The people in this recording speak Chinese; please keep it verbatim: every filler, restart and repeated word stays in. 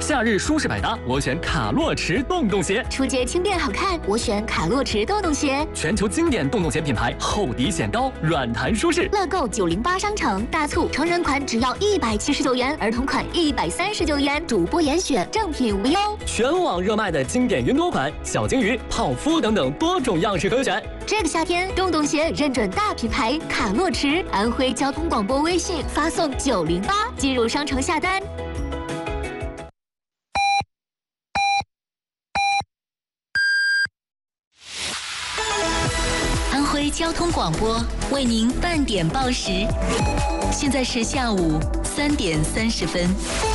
夏日舒适百搭，我选卡洛驰洞洞鞋。 出街轻便好看，我选卡洛驰洞洞鞋。 全球经典洞洞鞋品牌，厚底显高，软弹舒适。 乐购九零八商城大促，成人款只要一百七十九元，儿童款一百三十九元，主播严选，正品无忧。 全网热卖的经典云朵款、小金鱼、泡芙等等多种样式可选。 这个夏天，洞洞鞋认准大品牌卡洛驰，安徽交通广播微信发送九零八进入商城下单。 安徽交通广播为您半点报时，现在是下午三点三十分。